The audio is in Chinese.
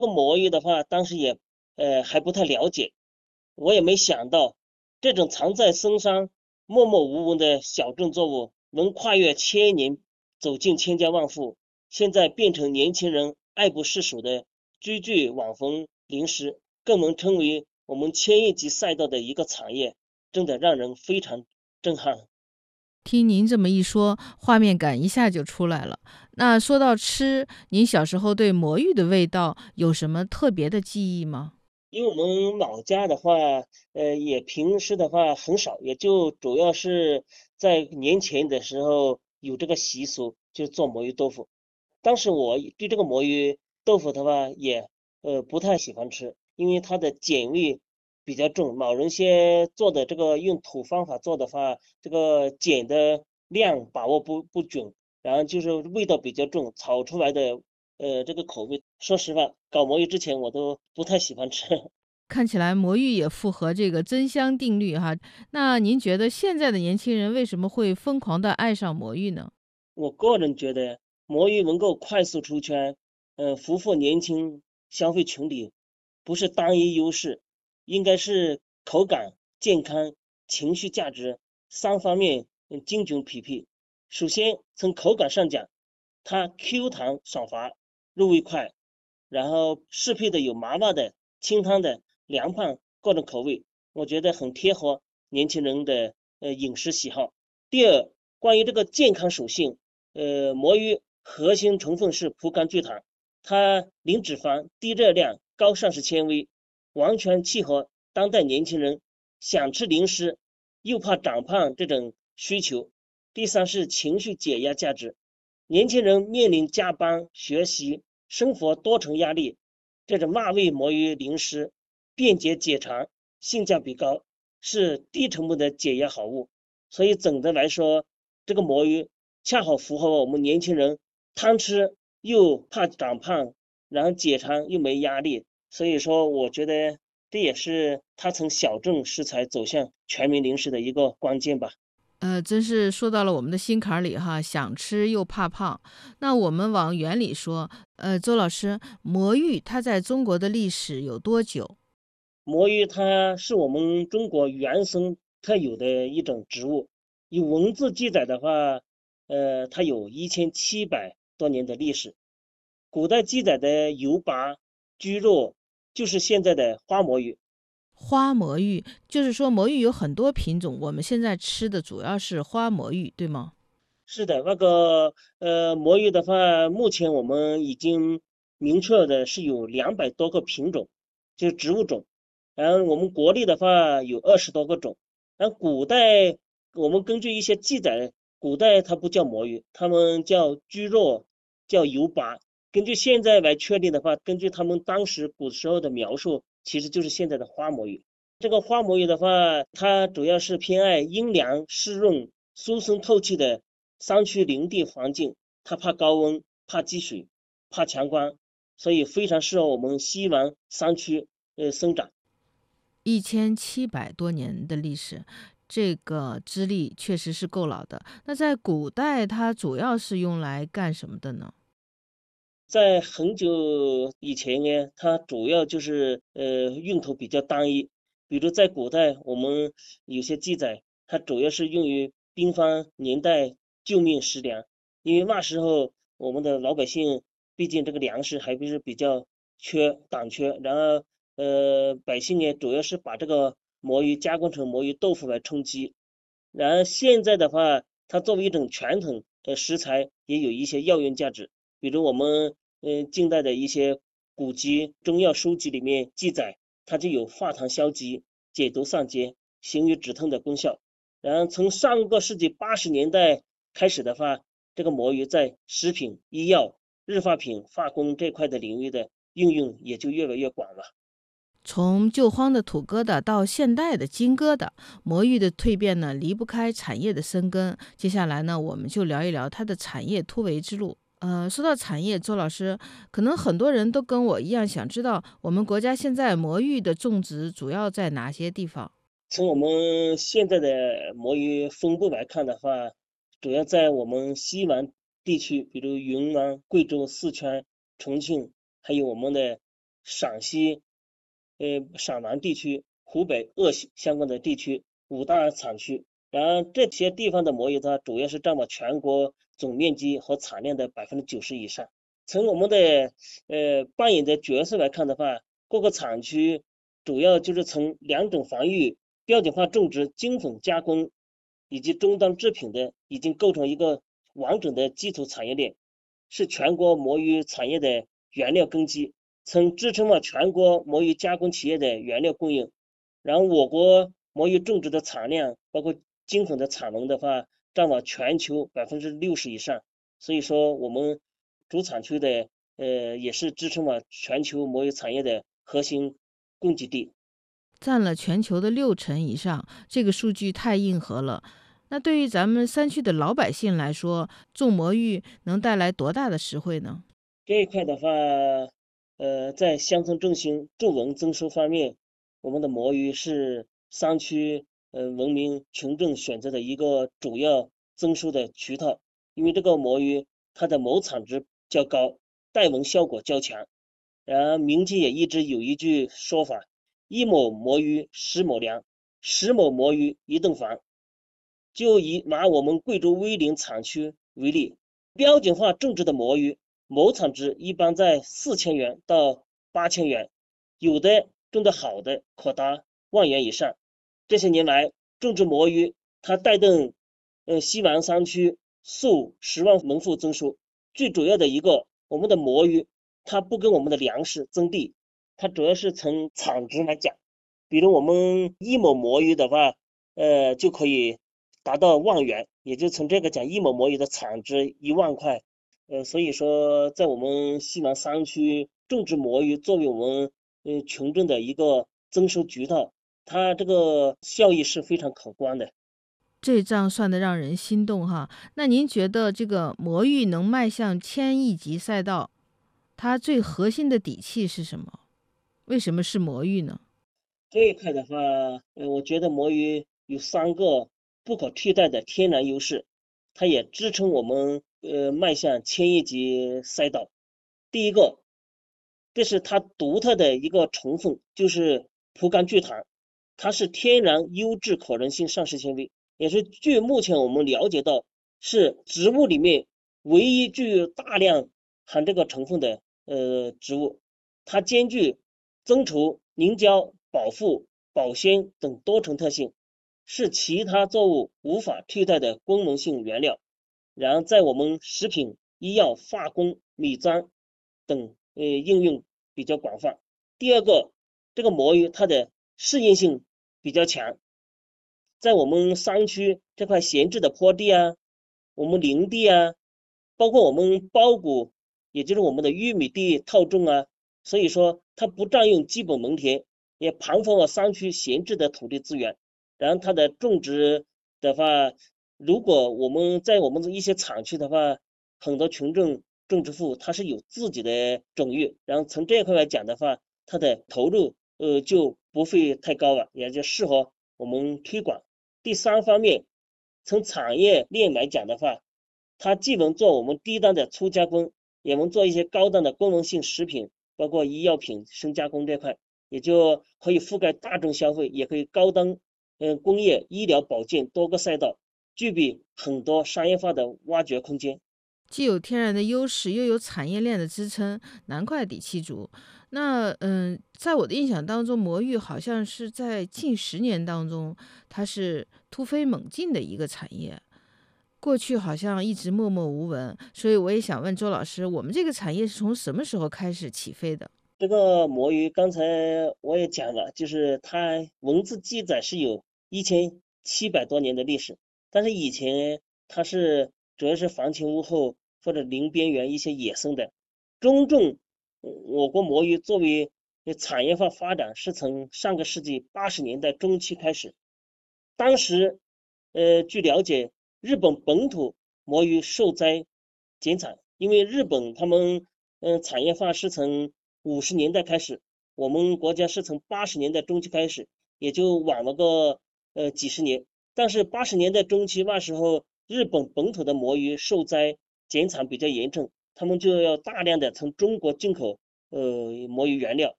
这个魔芋的话，当时也还不太了解，我也没想到这种藏在深山默默无闻的小众作物，能跨越千年，走进千家万户，现在变成年轻人爱不释手的居居网红零食，更能成为我们千亿级赛道的一个产业，真的让人非常震撼。 听您这么一说，画面感一下就出来了。那说到吃，您小时候对魔芋的味道有什么特别的记忆吗？ 因为我们老家的话，也平时的话很少，也就主要是在年前的时候有这个习俗，就做魔芋豆腐。当时我对这个魔芋豆腐的话也不太喜欢吃，因为它的碱味比较重。老人些做的这个用土方法做的话，这个碱的量把握不准，然后就是味道比较重，炒出来的这个口味，说实话，搞魔芋之前我都不太喜欢吃。 看起来魔芋也符合这个增香定律哈。那您觉得现在的年轻人为什么会疯狂的爱上魔芋呢？ 我个人觉得魔芋能够快速出圈，俘获年轻消费群体，不是单一优势，应该是口感、健康、情绪价值三方面精准匹配。首先从口感上讲，它 Q 弹爽滑，入味快，然后适配的有麻辣的、清汤的、凉拌各种口味，我觉得很贴合年轻人的饮食喜好。第二，关于这个健康属性，魔芋核心成分是葡甘聚糖，它零脂肪、低热量、高膳食纤维，完全契合当代年轻人想吃零食又怕长胖这种需求。第三是情绪解压价值，年轻人面临加班、学习、生活多重压力，这种辣味魔芋零食便捷解馋，性价比高，是低成本的解压好物。所以总的来说，这个魔芋恰好符合我们年轻人贪吃又怕长胖，然后解馋又没压力。所以说，我觉得这也是它从小众食材走向全民零食的一个关键吧。 真是说到了我们的心坎儿里哈，想吃又怕胖。那我们往远里说，周老师，魔芋它在中国的历史有多久？ 魔芋它是我们中国原生特有的一种植物，有文字记载的话，它有1700多年的历史。古代记载的油拔、居肉，就是现在的花魔芋。 花魔芋，就是说魔芋有很多品种，我们现在吃的主要是花魔芋，对吗？ 是的，那个魔芋的话，目前我们已经明确的是有200多个品种，就是植物种。然后我们国内的话有20多个种。然后古代我们根据一些记载，古代它不叫魔芋，他们叫居若，叫油拔。根据现在来确定的话，根据他们当时古时候的描述，其实就是现在的花魔芋。这个花魔芋的话，它主要是偏爱阴凉湿润、疏松透气的山区林地环境，它怕高温、怕积水、怕强光，所以非常适合我们西南山区生长。 1700多年的历史，这个资历确实是够老的。那在古代，它主要是用来干什么的呢？ 在很久以前呢，它主要就是用途比较单一，比如在古代我们有些记载，它主要是用于兵荒年代救命食粮，因为那时候我们的老百姓毕竟这个粮食还不是比较短缺，然后百姓呢主要是把这个魔芋加工成魔芋豆腐来充饥，然后现在的话，它作为一种传统的食材，也有一些药用价值。比如我们近代的一些古籍、中药书籍里面记载，它就有化痰消积、解毒散结、行于止痛的功效。然后从上个世纪80年代开始的话，这个魔芋在食品、医药、日化品、化工这块的领域的应用也就越来越广了。 从旧荒的土疙瘩到现代的金疙瘩，魔芋的蜕变呢，离不开产业的生根。接下来呢，我们就聊一聊它的产业突围之路。说到产业，周老师，可能很多人都跟我一样，想知道我们国家现在魔芋的种植主要在哪些地方？ 从我们现在的魔芋分布来看的话，主要在我们西南地区，比如云南、贵州、四川、重庆，还有我们的陕西、陕南地区、湖北鄂西相关的地区5大产区。然后这些地方的魔芋它主要是占了全国总面积和产量的90%以上。从我们的扮演的角色来看的话，各个产区主要就是从2种防御、标准化种植、精粉加工以及终端制品的，已经构成一个完整的基础产业链，是全国魔芋产业的原料根基，曾支撑了全国魔芋加工企业的原料供应。然后我国魔芋种植的产量，包括精粉的产能的话，占了全球60%以上。所以说，我们主产区的也是支撑了全球魔芋产业的核心供给地。 占了全球的60%以上，这个数据太硬核了。那对于咱们山区的老百姓来说，种魔芋能带来多大的实惠呢？ 这一块的话，在乡村振兴、助农增收方面，我们的魔芋是山区文明群众选择的一个主要增收的渠道。因为这个魔芋它的亩产值较高，带纹效果较强。然后民间也一直有一句说法：1亩魔芋10亩粮，10亩魔芋1栋房。就拿我们贵州威宁产区为例，标准化种植的魔芋亩产值一般在4000元到8000元，有的种得好的可达10000元以上。这些年来，种植魔芋它带动西南山区数10万农户增收。最主要的一个，我们的魔芋它不跟我们的粮食争地，它主要是从产值来讲。比如我们1亩魔芋的话，就可以达到10000元，也就从这个讲，1亩魔芋的产值10000块。所以说，在我们西南山区种植魔芋作为我们群众的一个增收渠道，它这个效益是非常可观的。 这账算得让人心动哈。那您觉得这个魔芋能迈向1000亿级赛道，它最核心的底气是什么？为什么是魔芋呢？ 这一块的话，我觉得魔芋有3个不可替代的天然优势，它也支撑我们迈向1000亿级赛道。第一个，这是它独特的一个成分，就是葡甘聚糖，它是天然优质可溶性膳食纤维，也是据目前我们了解到是植物里面唯一具有大量含这个成分的植物。它兼具增稠、凝胶、保护、保鲜等多重特性，是其他作物无法替代的功能性原料。然后在我们食品、医药、化工、米妆等应用比较广泛。第二个，这个魔芋它的适应性比较强，在我们山区这块闲置的坡地啊，我们林地啊，包括我们包谷，也就是我们的玉米地套种啊，所以说它不占用基本农田，也盘活了山区闲置的土地资源。然后它的种植的话，如果我们在我们一些产区的话，很多群众种植户他是有自己的种域，然后从这一块来讲的话，它的投入就不会太高了，也就适合我们推广。第三方面，从产业链来讲的话，它既能做我们低端的粗加工，也能做一些高端的功能性食品，包括医药品、深加工这块，也就可以覆盖大众消费，也可以高端工业、医疗保健多个赛道，具备很多商业化的挖掘空间。 既有天然的优势，又有产业链的支撑，难怪底气足。那在我的印象当中，魔芋好像是在近10年当中，它是突飞猛进的一个产业。过去好像一直默默无闻，所以我也想问周老师，我们这个产业是从什么时候开始起飞的？ 这个魔芋刚才我也讲了，就是它文字记载是有1700多年的历史，但是以前它是主要是房前屋后或者林边缘一些野生的。中种我国魔芋作为产业化发展是从上个世纪80年代中期开始。当时据了解，日本本土魔芋受灾减产，因为日本他们产业化是从50年代开始，我们国家是从80年代中期开始，也就晚了个几十年。但是80年代中期那时候，日本本土的魔芋受灾减产比较严重，他们就要大量的从中国进口魔芋原料。